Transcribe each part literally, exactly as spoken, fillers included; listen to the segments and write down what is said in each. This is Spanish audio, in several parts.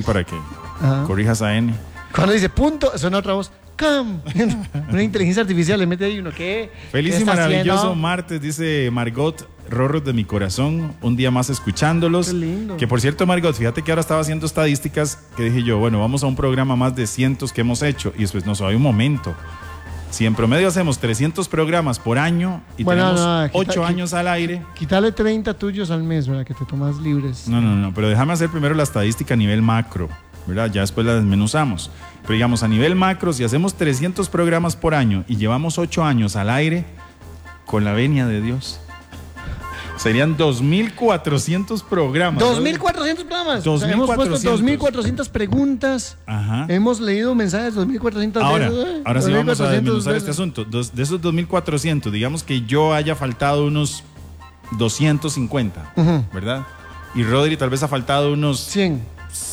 para que Ajá. corrijas a N. Cuando dice punto, suena otra voz. Cam. Una inteligencia artificial le mete ahí uno. ¿Qué? Feliz ¿Qué y está maravilloso haciendo? martes, dice Margot, Rorros de mi corazón, un día más escuchándolos. Qué lindo. Que por cierto, Margot, fíjate que ahora estaba haciendo estadísticas que dije yo, bueno, vamos a un programa más de cientos que hemos hecho y después nos hay un momento. Si en promedio hacemos trescientos programas por año y Bueno, tenemos no, no, ocho quita- años al aire. Quítale treinta tuyos al mes, ¿verdad? Que te tomas libres. No, no, no, pero déjame hacer primero la estadística a nivel macro, ¿verdad? Ya después la desmenuzamos. Pero digamos, a nivel macro, si hacemos trescientos programas por año y llevamos ocho años al aire, con la venia de Dios, serían dos mil cuatrocientos programas. dos mil cuatrocientos programas. dos O sea, mil hemos puesto cuatrocientos. dos mil cuatrocientas preguntas. Ajá. Hemos leído mensajes dos mil cuatrocientas Ahora, veces. ¿eh? ahora sí vamos a dos mil cuatrocientas desmenuzar veces. este asunto. Dos- de esos dos mil cuatrocientos, digamos que yo haya faltado unos doscientos cincuenta, Ujú. ¿verdad? Y Rodri tal vez ha faltado unos cien.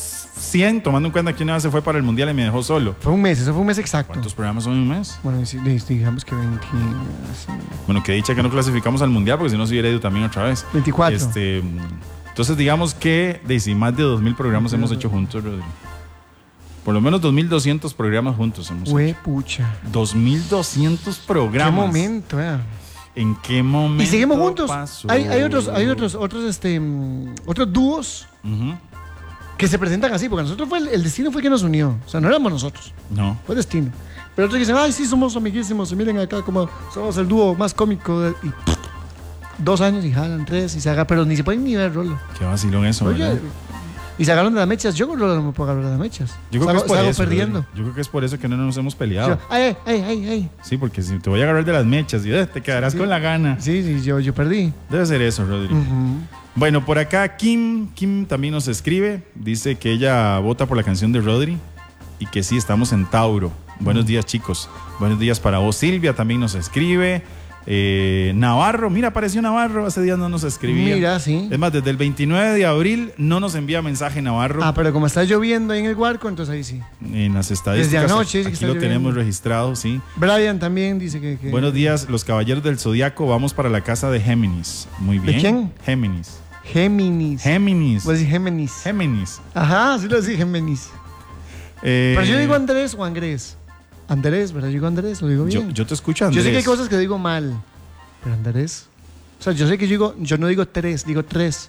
cien, tomando en cuenta que una vez se fue para el Mundial y me dejó solo. Fue un mes, eso fue un mes exacto. ¿Cuántos programas son en un mes? Bueno, sí, digamos que veinte, sí. Bueno, que dicha que no clasificamos al Mundial, porque si no se hubiera ido también otra vez. veinticuatro. Este, entonces, digamos que de si más de dos mil programas hemos hecho juntos, Rodri. Por lo menos dos mil doscientos programas juntos hemos Hue hecho. pucha. dos mil doscientos ¿Qué programas. momento, eh? ¿En qué momento? Y seguimos juntos. pasó? Hay, hay otros, hay otros, otros, este, mm, otros dúos Ujú. que se presentan así, porque nosotros fue el, el destino fue que nos unió. O sea, no éramos nosotros, No. fue el destino. Pero otros dicen, ay, sí, somos amiguísimos, y miren acá como somos el dúo más cómico. de-". Y pff, dos años y jalan tres y se haga, pero ni se pueden ni ver, Rolo. Qué vacilón eso, Oye, ¿verdad? y se agarran de las mechas. Yo con Rolo no me puedo agarrar de las mechas. Yo creo que Salgo- es por salgo eso. perdiendo. Rodri. Yo creo que es por eso que no nos hemos peleado. Yo, ay, ay, ay, ay. Sí, porque si te voy a agarrar de las mechas y eh, te quedarás Sí. con la gana. Sí, sí, yo, yo perdí. Debe ser eso, Rodri. Ujú. Bueno, por acá Kim, Kim también nos escribe. Dice que ella vota por la canción de Rodri y que sí, estamos en Tauro. Buenos días, chicos. Buenos días para vos. Silvia también nos escribe. Eh, Navarro, mira, apareció Navarro. Hace días no nos escribía. Mira, sí. Es más, desde el veintinueve de abril no nos envía mensaje Navarro. Ah, pero como está lloviendo ahí en el Huarco, entonces ahí sí. En las estadísticas. Desde anoche dice que aquí está lo lloviendo. tenemos registrado, sí. Brian también dice que... que- Buenos días, los caballeros del Zodiaco. Vamos para la casa de Géminis. Muy bien. quién? Géminis. Géminis. Géminis. Voy a decir Géminis. Géminis. Ajá, sí lo decía Géminis. Eh, Pero yo digo Andrés o Andrés. Andrés, ¿verdad? Yo digo Andrés, lo digo yo, bien. yo te escucho, Yo Andrés. sé que hay cosas que digo mal. Pero Andrés. O sea, yo sé que yo digo, yo no digo tres, digo tres.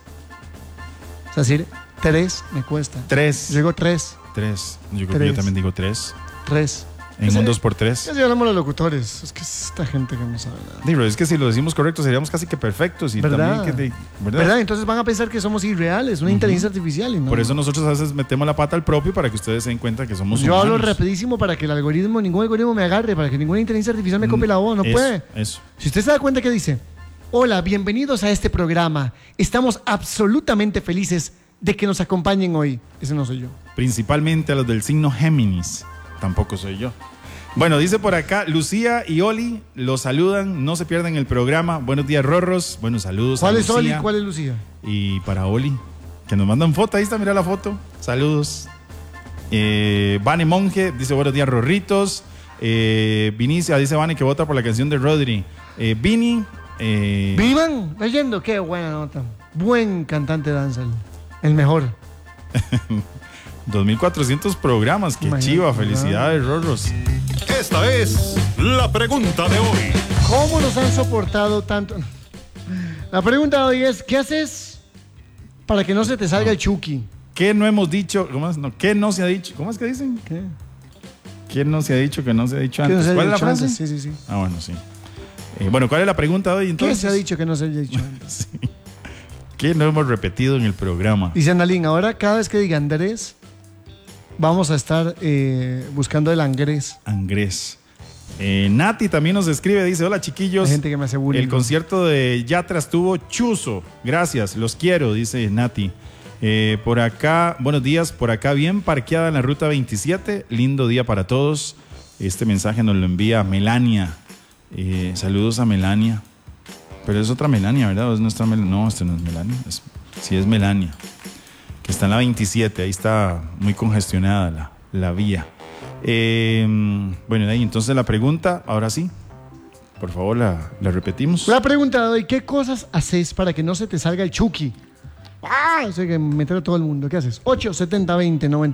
O sea, decir tres me cuesta. Tres. Yo digo tres, Tres. Yo creo que Tres. yo también digo tres. tres. En Ese- un dos por tres. Ya si hablamos los locutores. Es que es esta gente que no sabe nada. Digo, es que si lo decimos correcto seríamos casi que perfectos. Y ¿Verdad? también que de- ¿verdad? ¿Verdad? Entonces van a pensar que somos irreales, una inteligencia artificial. Y no. Por eso nosotros a veces metemos la pata al propio para que ustedes se den cuenta que somos Yo hablo humanos. rapidísimo para que el algoritmo, ningún algoritmo me agarre, para que ninguna inteligencia artificial me copie la voz. No Eso, puede. Eso. Si usted se da cuenta que dice, hola, bienvenidos a este programa. Estamos absolutamente felices de que nos acompañen hoy. Ese no soy yo. Principalmente a los del signo Géminis. Tampoco soy yo. Bueno, dice por acá, Lucía y Oli los saludan, no se pierdan el programa. Buenos días, Rorros. Buenos saludos. ¿Cuál a es Oli? Lucía. ¿Cuál es Lucía? Y para Oli, que nos mandan foto, ahí está, mira la foto. Saludos. Eh, Vane Monje dice buenos días, Rorritos. Eh, Vinicia dice Vane que vota por la canción de Rodri. Eh, Vini. Eh, Vivan leyendo, qué buena nota. Buen cantante de danza, el- el mejor. dos mil cuatrocientos programas, qué Imagínate, chiva, ¿verdad? felicidades, Rorros. Esta es la pregunta de hoy. ¿Cómo nos han soportado tanto? La pregunta de hoy es, ¿qué haces para que no se te salga el Chucky? ¿Qué no hemos dicho? ¿Cómo es? No, ¿qué no se ha dicho? ¿Cómo es que dicen? ¿Qué? ¿Qué no se ha dicho que no se ha dicho ¿Qué no antes? se ha ¿Cuál es la dicho frase? antes? Sí, sí, sí. Ah, bueno, sí. Eh, bueno, ¿cuál es la pregunta de hoy ¿Qué entonces? se ha dicho que no se haya dicho antes? Sí. ¿Qué no hemos repetido en el programa? Dice Analín, ahora cada vez que diga Andrés, vamos a estar eh, buscando el Angrés. Angrés. Eh, Nati también nos escribe, dice, hola chiquillos. Hay gente que me hace bullying. El concierto de Yatra estuvo chuzo. Gracias, los quiero, dice Nati. Eh, por acá, buenos días, por acá bien parqueada en la ruta veintisiete. Lindo día para todos. Este mensaje nos lo envía Melania. Eh, saludos a Melania. Pero es otra Melania, ¿verdad? ¿O es nuestra Mel- no, este no es Melania. Es, sí, es Melania. Que está en la veintisiete. Ahí está muy congestionada la, la vía. Eh, bueno, ahí entonces la pregunta, ahora sí. Por favor, la, la repetimos. La pregunta de hoy, ¿qué cosas haces para que no se te salga el Chucky? Ah, eso hay que meter a todo el mundo. ¿Qué haces? ocho, setenta, veinte, noventa.